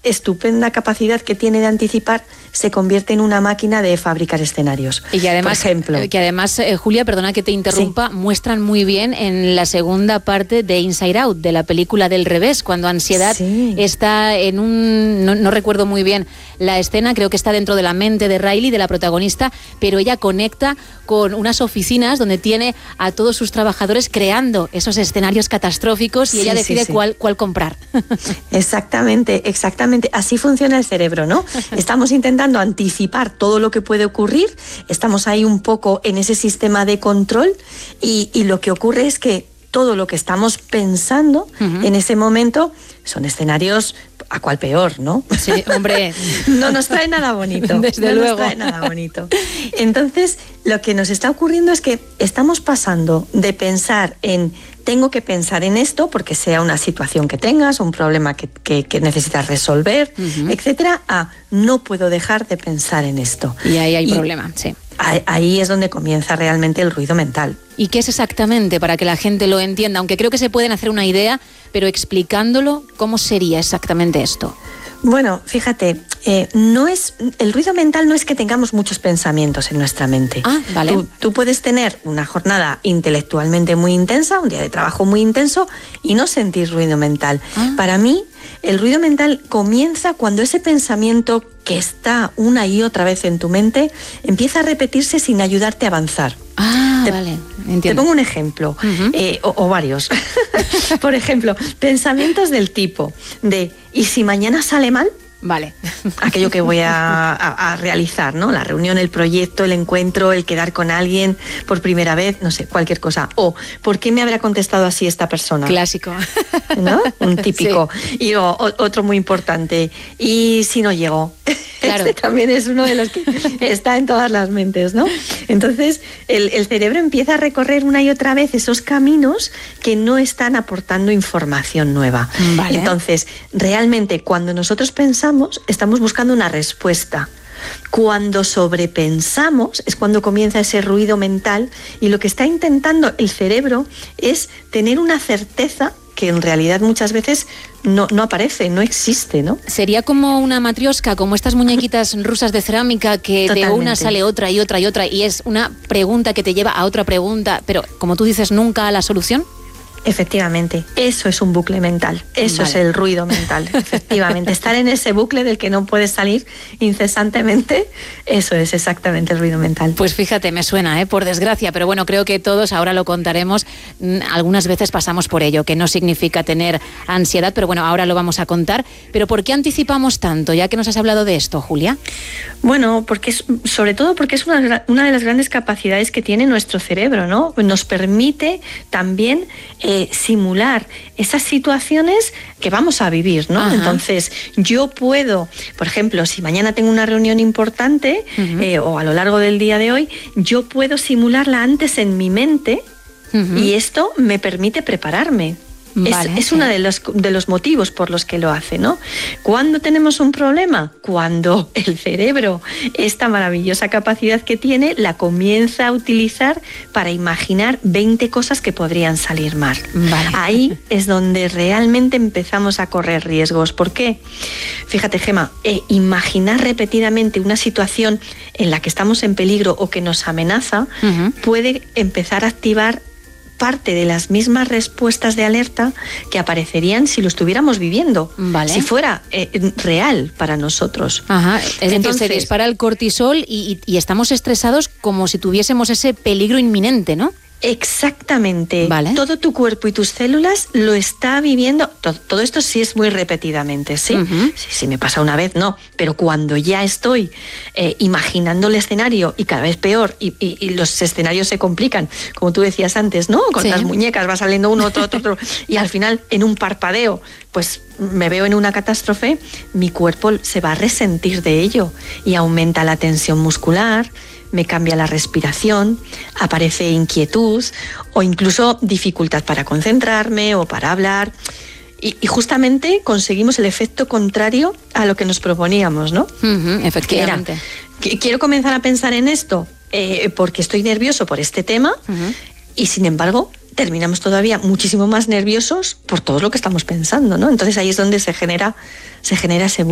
estupenda capacidad que tiene de anticipar se convierte en una máquina de fabricar escenarios. Y además, por ejemplo, Julia, perdona que te interrumpa, muestran muy bien en la segunda parte de Inside Out, de la película del revés, cuando ansiedad está en un... No recuerdo muy bien la escena, creo que está dentro de la mente de Riley, de la protagonista, pero ella conecta con unas oficinas donde tiene a todos sus trabajadores creando esos escenarios catastróficos y ella decide cuál comprar. Exactamente. Así funciona el cerebro, ¿no? Estamos intentando anticipar todo lo que puede ocurrir, estamos ahí un poco en ese sistema de control y lo que ocurre es que todo lo que estamos pensando en ese momento son escenarios a cual peor, ¿no? Sí, hombre. No nos trae nada bonito. Desde luego. Nos trae nada bonito. Entonces, lo que nos está ocurriendo es que estamos pasando de pensar en tengo que pensar en esto porque sea una situación que tengas, un problema que necesitas resolver, etcétera, a no puedo dejar de pensar en esto. Y ahí hay problema, sí. Ahí es donde comienza realmente el ruido mental. ¿Y qué es exactamente para que la gente lo entienda? Aunque creo que se pueden hacer una idea, pero explicándolo, ¿cómo sería exactamente esto? Bueno, fíjate, el ruido mental no es que tengamos muchos pensamientos en nuestra mente. Ah, vale. Tú puedes tener una jornada intelectualmente muy intensa, un día de trabajo muy intenso y no sentir ruido mental. Para mí, el ruido mental comienza cuando ese pensamiento que está una y otra vez en tu mente empieza a repetirse sin ayudarte a avanzar. Vale, entiendo. Te pongo un ejemplo, o varios. Por ejemplo, pensamientos del tipo de ¿y si mañana sale mal? Vale. Aquello que voy a realizar, ¿no? La reunión, el proyecto, el encuentro, el quedar con alguien por primera vez, no sé, cualquier cosa. O, ¿por qué me habrá contestado así esta persona? Clásico. ¿No? Un típico. Sí. Y otro muy importante. ¿Y si no llego? Claro. Este también es uno de los que está en todas las mentes, ¿no? Entonces, el cerebro empieza a recorrer una y otra vez esos caminos que no están aportando información nueva. Vale. Entonces, realmente, cuando nosotros pensamos, estamos buscando una respuesta. Cuando sobrepensamos es cuando comienza ese ruido mental y lo que está intentando el cerebro es tener una certeza que en realidad muchas veces no aparece, no existe, ¿no? Sería como una matrioska, como estas muñequitas rusas de cerámica que Totalmente. De una sale otra y otra y otra y es una pregunta que te lleva a otra pregunta, pero como tú dices, nunca a la solución. Efectivamente, eso es un bucle mental, eso es el ruido mental, efectivamente. Estar en ese bucle del que no puedes salir incesantemente, eso es exactamente el ruido mental. Pues fíjate, me suena, por desgracia, pero bueno, creo que todos, ahora lo contaremos, algunas veces pasamos por ello, que no significa tener ansiedad, pero bueno, ahora lo vamos a contar. Pero ¿por qué anticipamos tanto, ya que nos has hablado de esto, Julia? Bueno, sobre todo porque es una de las grandes capacidades que tiene nuestro cerebro, ¿no? Nos permite también simular esas situaciones que vamos a vivir, ¿no? Ajá. Entonces, yo puedo, por ejemplo, si mañana tengo una reunión importante o a lo largo del día de hoy, yo puedo simularla antes en mi mente y esto me permite prepararme. Vale, es uno de los motivos por los que lo hace, ¿no? ¿Cuándo tenemos un problema? Cuando el cerebro, esta maravillosa capacidad que tiene, la comienza a utilizar para imaginar 20 cosas que podrían salir mal. Vale. Ahí es donde realmente empezamos a correr riesgos. ¿Por qué? Fíjate, Gemma, imaginar repetidamente una situación en la que estamos en peligro o que nos amenaza puede empezar a activar parte de las mismas respuestas de alerta que aparecerían si lo estuviéramos viviendo, si fuera real para nosotros. Ajá. Entonces se dispara el cortisol y estamos estresados como si tuviésemos ese peligro inminente, ¿no? Exactamente. Vale. Todo tu cuerpo y tus células lo está viviendo. Todo esto sí es muy repetidamente, ¿sí? Si me pasa una vez, no. Pero cuando ya estoy imaginando el escenario y cada vez peor y los escenarios se complican, como tú decías antes, ¿no? Con las muñecas va saliendo uno, otro, y al final en un parpadeo, pues me veo en una catástrofe, mi cuerpo se va a resentir de ello y aumenta la tensión muscular, me cambia la respiración, aparece inquietud o incluso dificultad para concentrarme o para hablar. Y justamente conseguimos el efecto contrario a lo que nos proponíamos, ¿no? Efectivamente. Quiero comenzar a pensar en esto porque estoy nervioso por este tema y sin embargo terminamos todavía muchísimo más nerviosos por todo lo que estamos pensando, ¿no? Entonces ahí es donde se genera ese